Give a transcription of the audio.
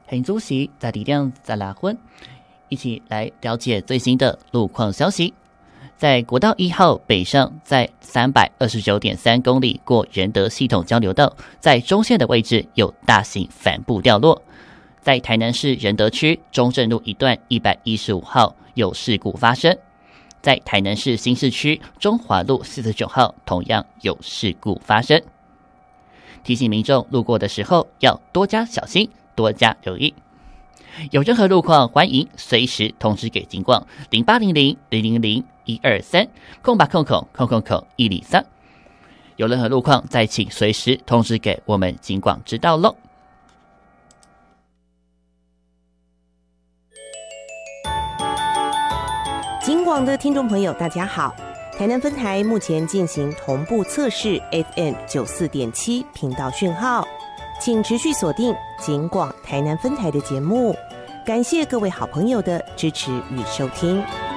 很主席在力量在拉婚，一起来了解最新的路况消息。在国道1号北上，在 329.3 公里过仁德系统交流道，在中线的位置有大型帆布掉落。在台南市仁德区中正路一段115号有事故发生。在台南市新市区中华路49号同样有事故发生。提醒民众路过的时候要多加小心，多加留意。有任何路况，欢迎随时通知给警广0800-000-1230800-103。有任何路况，再请随时通知给我们警广知道喽。 警广的听众朋友，大家好。台南分台目前进行同步测试 FM 94.7频道讯号，请持续锁定警广台南分台的节目。感谢各位好朋友的支持与收听。